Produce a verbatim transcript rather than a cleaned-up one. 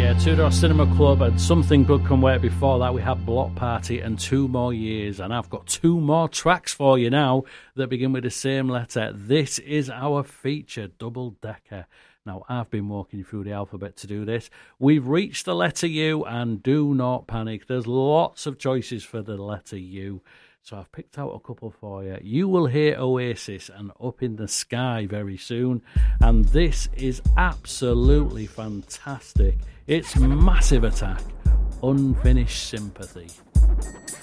Yeah, Two Door Cinema Club and Something Good Can Wait. Before that, we had Block Party and Two More Years. And I've got two more tracks for you now that begin with the same letter. This is our feature, Double Decker. Now, I've been walking you through the alphabet to do this. We've reached the letter U, and do not panic. There's lots of choices for the letter U. So I've picked out a couple for you. You will hear Oasis and Up in the Sky very soon. And this is absolutely fantastic. It's Massive Attack, Unfinished Sympathy.